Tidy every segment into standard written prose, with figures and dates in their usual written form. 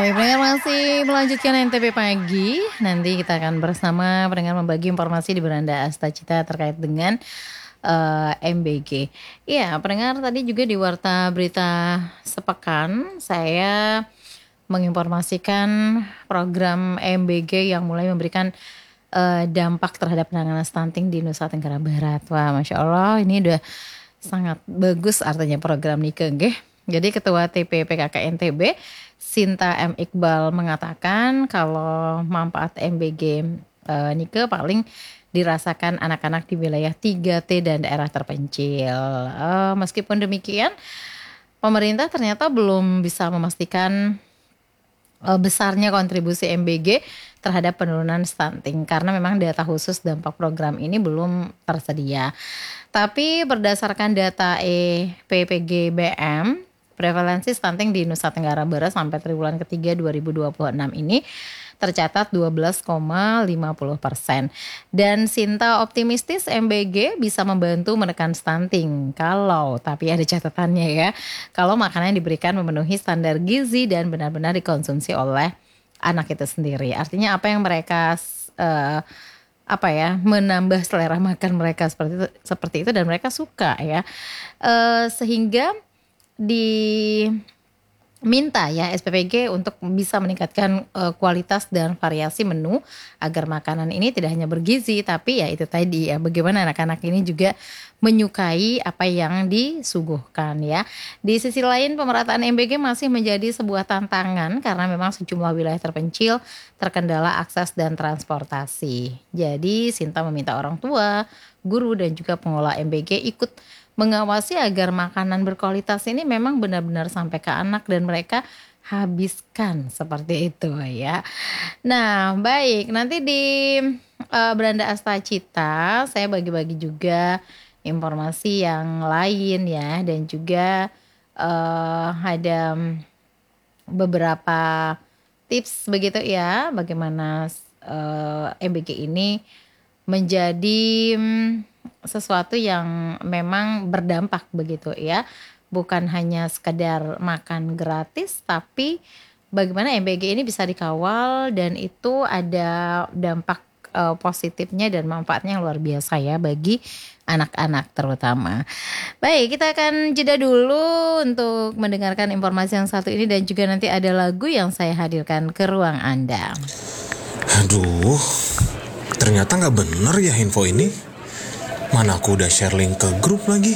Baik, pendengar masih melanjutkan NTB Pagi. Nanti kita akan bersama pendengar membagi informasi di Beranda Astacita terkait dengan MBG. Iya, pendengar tadi juga di Warta Berita Sepekan saya menginformasikan program MBG yang mulai memberikan dampak terhadap penanganan stunting di Nusa Tenggara Barat. Wah, Masya Allah, ini udah sangat bagus artinya program Nike, nggih. Jadi Ketua TP PKK NTB Sinta M. Iqbal mengatakan kalau manfaat MBG Nike paling dirasakan anak-anak di wilayah 3T dan daerah terpencil. Meskipun demikian, pemerintah ternyata belum bisa memastikan besarnya kontribusi MBG terhadap penurunan stunting karena memang data khusus dampak program ini belum tersedia. Tapi berdasarkan data EPPGBM, prevalensi stunting di Nusa Tenggara Barat sampai triwulan ketiga 2026 ini tercatat 12,50%. Dan Sinta optimistis MBG bisa membantu menekan stunting tapi ada catatannya ya, kalau makanan yang diberikan memenuhi standar gizi dan benar-benar dikonsumsi oleh anak itu sendiri. Artinya apa yang mereka menambah selera makan mereka seperti itu dan mereka suka ya, sehingga diminta ya SPPG untuk bisa meningkatkan kualitas dan variasi menu agar makanan ini tidak hanya bergizi tapi ya itu tadi ya, bagaimana anak-anak ini juga menyukai apa yang disuguhkan ya. Di sisi lain pemerataan MBG masih menjadi sebuah tantangan karena memang sejumlah wilayah terpencil terkendala akses dan transportasi. Jadi Sinta meminta orang tua, guru dan juga pengelola MBG ikut mengawasi agar makanan berkualitas ini memang benar-benar sampai ke anak dan mereka habiskan seperti itu ya. Nah baik, nanti di Beranda Astacita saya bagi-bagi juga informasi yang lain ya, dan juga ada beberapa tips begitu ya bagaimana MBG ini menjadi sesuatu yang memang berdampak begitu ya, bukan hanya sekedar makan gratis tapi bagaimana MBG ini bisa dikawal dan itu ada dampak positifnya dan manfaatnya yang luar biasa ya bagi anak-anak terutama. Baik, kita akan jeda dulu untuk mendengarkan informasi yang satu ini dan juga nanti ada lagu yang saya hadirkan ke ruang Anda. Aduh, ternyata gak bener ya info ini. Mana aku udah share link ke grup lagi.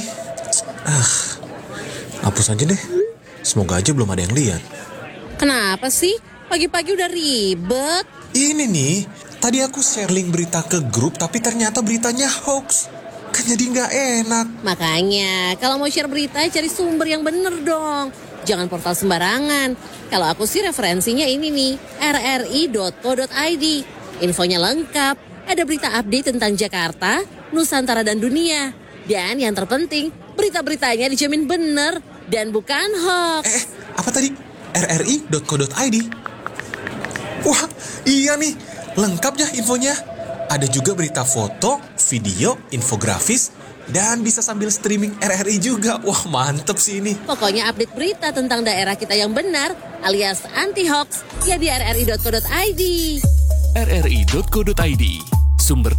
Hapus aja deh. Semoga aja belum ada yang lihat. Kenapa sih? Pagi-pagi udah ribet. Ini nih, tadi aku share link berita ke grup tapi ternyata beritanya hoax. Kan jadi gak enak. Makanya, kalau mau share berita cari sumber yang bener dong. Jangan portal sembarangan. Kalau aku sih referensinya ini nih, rri.co.id. Infonya lengkap. Ada berita update tentang Jakarta, Nusantara dan dunia. Dan yang terpenting, berita-beritanya dijamin bener dan bukan hoax. Apa tadi? rri.co.id? Wah, iya nih. Lengkap ya infonya. Ada juga berita foto, video, infografis, dan bisa sambil streaming RRI juga. Wah, mantep sih ini. Pokoknya update berita tentang daerah kita yang benar alias anti hoax ya di rri.co.id. rri.co.id, sumber